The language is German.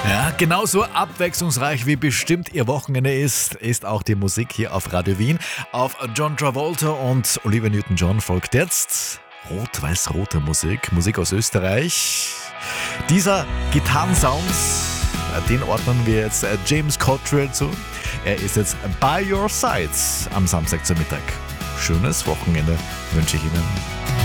Ja, genauso abwechslungsreich wie bestimmt Ihr Wochenende ist auch die Musik hier auf Radio Wien. Auf John Travolta und Olivia Newton-John folgt jetzt rot-weiß-rote Musik aus Österreich. Dieser Gitarrensound, den ordnen wir jetzt James Cottrell zu. Er ist jetzt by your side am Samstag zum Mittag. Schönes Wochenende wünsche ich Ihnen.